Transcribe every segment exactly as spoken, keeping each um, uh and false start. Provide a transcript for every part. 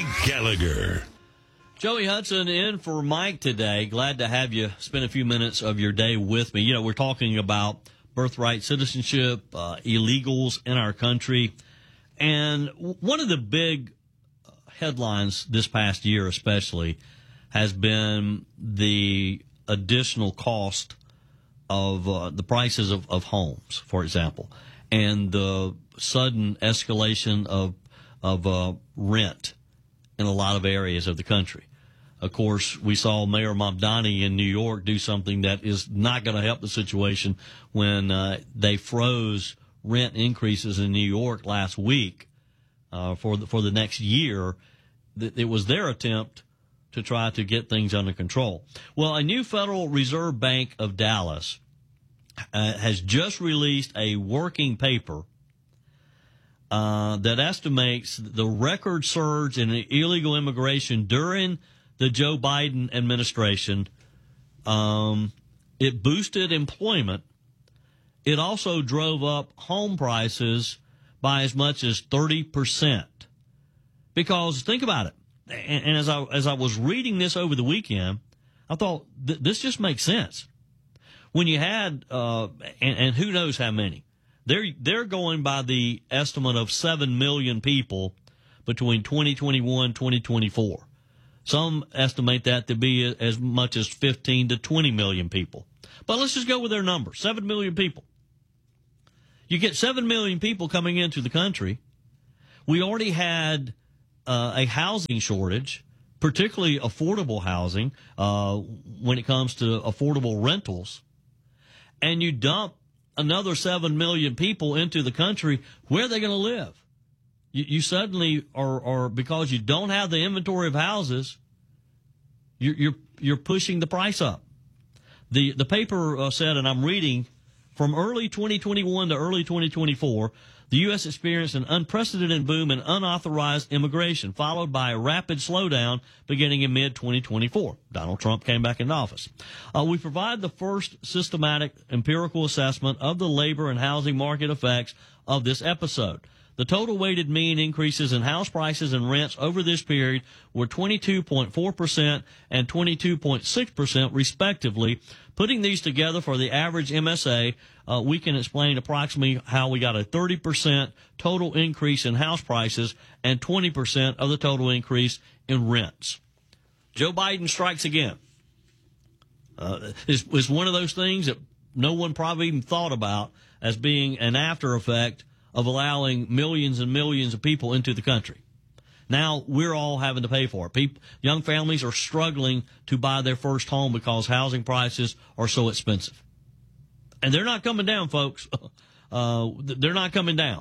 Gallagher. Joey Hudson in for Mike today. Glad to have you spend a few minutes of your day with me. You know, we're talking about birthright citizenship, uh, illegals in our country. And one of the big headlines this past year especially has been the additional cost of uh, the prices of, of homes, for example, and the sudden escalation of, of uh, rent in a lot of areas of the country. Of course, we saw Mayor Mamdani in New York do something that is not going to help the situation when uh, they froze rent increases in New York last week uh, for the, for the next year. It was their attempt to try to get things under control. Well, a new Federal Reserve Bank of Dallas uh, has just released a working paper Uh, that estimates the record surge in illegal immigration during the Joe Biden administration. Um, it boosted employment. It also drove up home prices by as much as thirty percent. Because think about it. And, and as I as I was reading this over the weekend, I thought th- this just makes sense. When you had, uh, and, and who knows how many. They're, they're going by the estimate of seven million people between twenty twenty-one and twenty twenty-four. Some estimate that to be as much as fifteen to twenty million people. But let's just go with their number, seven million people. You get seven million people coming into the country. We already had uh, a housing shortage, particularly affordable housing, uh, when it comes to affordable rentals. And you dump another seven million people into the country. Where are they going to live? You, you suddenly are, are, because you don't have the inventory of houses, you're, you're, you're pushing the price up. The, the paper uh, said, and I'm reading, from early twenty twenty-one to early twenty twenty-four, the U S experienced an unprecedented boom in unauthorized immigration, followed by a rapid slowdown beginning in mid twenty twenty-four. Donald Trump came back into office. Uh, we provide the first systematic empirical assessment of the labor and housing market effects of this episode. The total weighted mean increases in house prices and rents over this period were twenty-two point four percent and twenty-two point six percent respectively. Putting these together for the average M S A, uh, we can explain approximately how we got a thirty percent total increase in house prices and twenty percent of the total increase in rents. Joe Biden strikes again. Uh, is, is one of those things that no one probably even thought about as being an after effect of allowing millions and millions of people into the country. Now we're all having to pay for it. People, young families are struggling to buy their first home because housing prices are so expensive. And they're not coming down, folks. Uh, they're not coming down.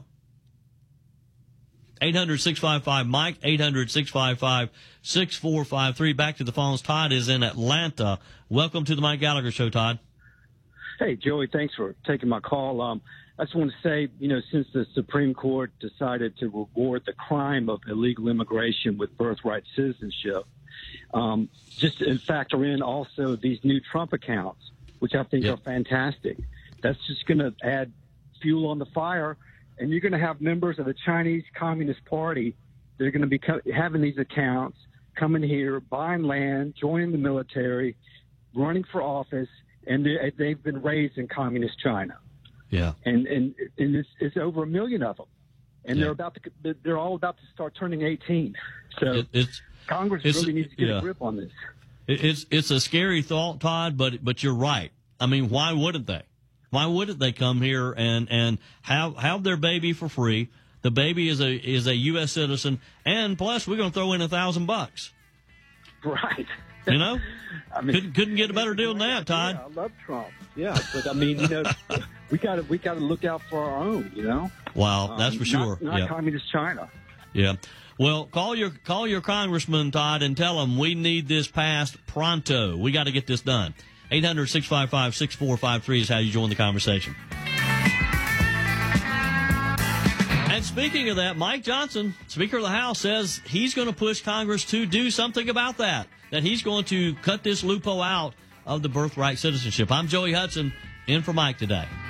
eight hundred, six five five, Mike, eight hundred, six five five, six four five three. Back to the phones. Todd is in Atlanta. Welcome to the Mike Gallagher Show, Todd. Hey, Joey, thanks for taking my call. Um, I just want to say, you know, since the Supreme Court decided to reward the crime of illegal immigration with birthright citizenship, um, just to factor in also these new Trump accounts, which I think yep. are fantastic. That's just going to add fuel on the fire, and you're going to have members of the Chinese Communist Party that are going to be co- having these accounts, coming here, buying land, joining the military, running for office, and they, they've been raised in communist China. Yeah, and and, and it's, it's over a million of them, and yeah. they're about to they're all about to start turning eighteen. So it, it's, Congress it's, really needs to get yeah. a grip on this. It, it's it's a scary thought, Todd, but but you're right. I mean, why wouldn't they? Why wouldn't they come here and, and have have their baby for free? The baby is a is a U S citizen, and plus we're going to throw in a thousand bucks. Right. You know, I mean, couldn't couldn't get a better deal than that, Todd. Yeah, I love Trump. Yeah, but I mean, you know, we got to we got to look out for our own. You know. Wow, that's um, for sure. Not, not yeah. communist China. Yeah. Well, call your call your congressman, Todd, and tell him we need this passed pronto. We got to get this done. eight hundred, six five five, six four five three is how you join the conversation. And speaking of that, Mike Johnson, Speaker of the House, says he's going to push Congress to do something about that, that he's going to cut this loophole out of the birthright citizenship. I'm Joey Hudson, in for Mike today.